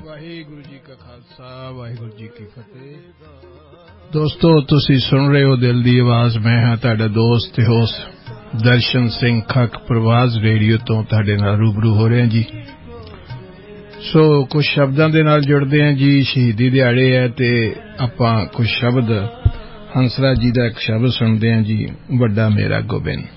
ਵਾਹਿਗੁਰੂ ਜੀ ਕਾ ਖਾਲਸਾ ਵਾਹਿਗੁਰੂ ਜੀ ਕੀ ਫਤਿਹ। ਦੋਸਤੋ, ਤੁਸੀਂ ਸੁਣ ਰਹੇ ਹੋ ਦਿਲ ਦੀ ਆਵਾਜ਼। ਮੈਂ ਹਾਂ ਤੁਹਾਡਾ ਦੋਸਤ ਤੇ ਹੋਸਟ ਦਰਸ਼ਨ ਸਿੰਘ ਖੱਕ ਪ੍ਰਵਾਜ਼ ਰੇਡੀਓ ਤੋਂ ਤੁਹਾਡੇ ਨਾਲ ਰੂਬਰੂ ਹੋ ਰਿਹਾ ਜੀ। ਸੋ ਕੁਝ ਸ਼ਬਦਾਂ ਦੇ ਨਾਲ ਜੁੜਦੇ ਹਾਂ ਜੀ। ਸ਼ਹੀਦੀ ਦਿਹਾੜੇ ਹੈ ਤੇ ਆਪਾਂ ਕੁਝ ਸ਼ਬਦ ਹੰਸਰਾਜ ਜੀ ਦਾ ਇੱਕ ਸ਼ਬਦ ਸੁਣਦੇ ਹਾਂ ਜੀ, ਵੱਡਾ ਮੇਰਾ ਗੋਬਿੰਦ।